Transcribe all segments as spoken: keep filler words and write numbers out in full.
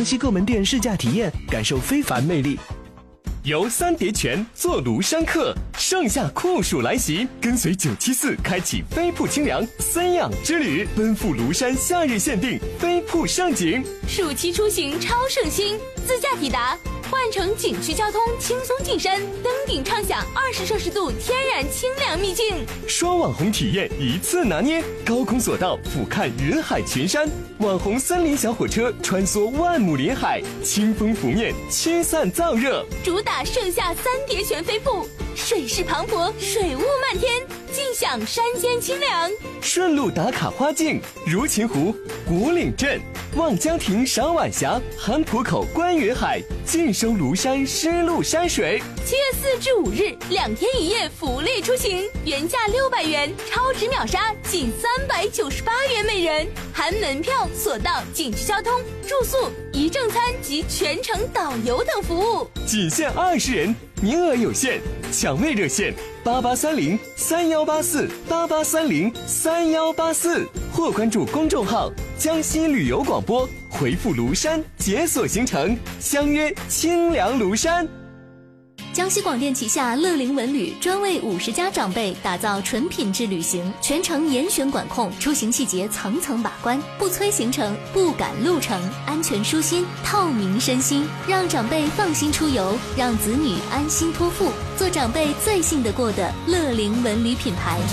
江西各门店试驾体验，感受非凡魅力。 由三叠泉做庐山客，盛夏酷暑来袭，跟随九七四开启飞瀑清凉三养之旅，奔赴庐山夏日限定飞瀑盛景。 暑期出行超省心，自驾抵达，换乘景区交通轻松进山，登顶畅享二十摄氏度天然清凉秘境。 双网红体验一次拿捏，高空索道俯瞰云海群山，网红森林小火车穿梭万亩林海，清风拂面驱散燥热。 主打盛夏三叠泉飞瀑，水势磅礴，水雾漫天，尽享山间清凉。 顺路打卡花境，如琴湖、古岭镇、望江亭赏晚霞，韩浦口观云海，尽收庐山湿漉山水。 七月四至五日，两天一夜福利出行，原价六百元，超值秒杀仅三百九十八元每人，含门票、索道、景区交通、住宿、一正餐及全程导游等服务。 仅限二十人，名额有限，抢位热线八八三零三幺八四八八三零三幺八四，或关注公众号江西旅游广播，回复庐山解锁行程，相约清凉庐山。 江西广电旗下乐龄文旅专为五十家长辈打造纯品质旅行，全程严选管控，出行细节层层把关，不催行程，不赶路程，安全舒心，透明身心，让长辈放心出游，让子女安心托付，做长辈最信得过的乐龄文旅品牌。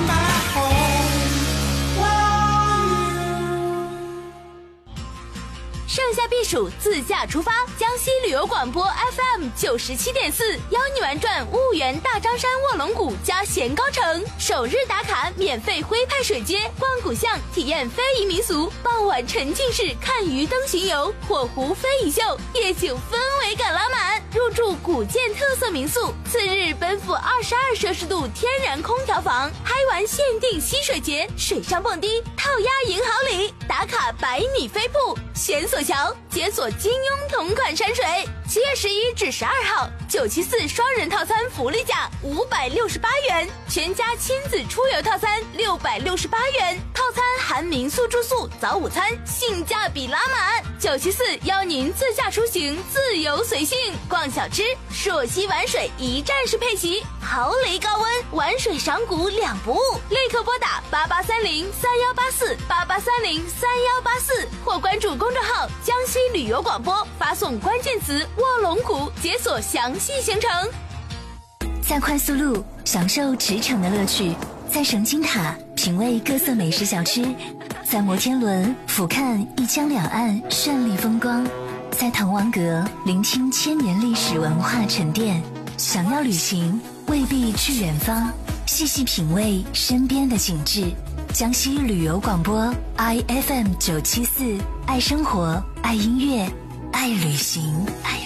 盛夏避暑，自驾出发，江西旅游广播 F M 九十七点四邀你玩转婺源大张山卧龙谷加咸高城，首日打卡免费徽派水街，逛古巷，体验非遗民俗，傍晚沉浸式看鱼灯巡游，火湖非遗秀，夜景氛围感拉满，入住古建特色民宿。次日奔赴二十二摄氏度天然空调房，嗨玩限定溪水节，水上蹦迪，套鸭赢好礼，打卡百米飞瀑，悬索桥，解锁金庸同款山水。七月十一至十二号，九七四双人套餐福利价五百六十八元，全家亲子出游套餐六百六十八元，套餐含民宿住宿、早午餐，性价比拉满。九七四邀您自驾出行，自由随性，逛小吃，朔溪玩水一站式配齐，毫厘高温，玩水赏谷两不误。立刻拨打八八三零三幺八四八八三零三幺八四，或关注公众号江西旅游广播，发送关键词卧龙谷，解锁详细行程。 在快速路享受驰骋的乐趣，在神经塔品味各色美食小吃，在摩天轮俯瞰一江两岸绚丽风光，在滕王阁聆听千年历史文化沉淀。想要旅行，未必去远方，细细品味身边的景致。江西旅游广播 I F M 九七四，爱生活，爱音乐，爱旅行，爱